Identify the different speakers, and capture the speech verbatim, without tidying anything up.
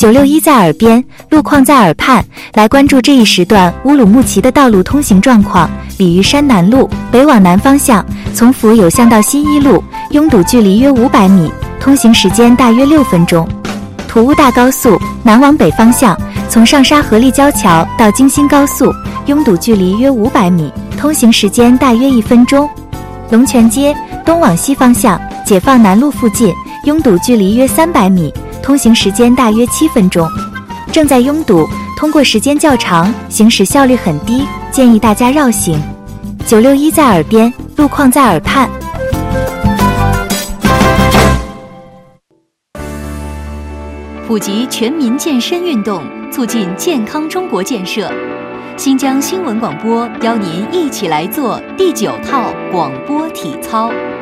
Speaker 1: 九六一在耳边，路况在耳畔，来关注这一时段乌鲁木齐的道路通行状况。鲤鱼山南路北往南方向，从府有巷到新一路，拥堵距离约五百米，通行时间大约六分钟。土乌大高速南往北方向，从上沙河立交桥到京新高速，拥堵距离约五百米，通行时间大约一分钟。龙泉街东往西方向，解放南路附近，拥堵距离约三百米，通行时间大约七分钟。正在拥堵，通过时间较长，行驶效率很低，建议大家绕行。九六一在耳边，路况在耳畔。
Speaker 2: 普及全民健身运动，促进健康中国建设。新疆新闻广播邀您一起来做第九套广播体操。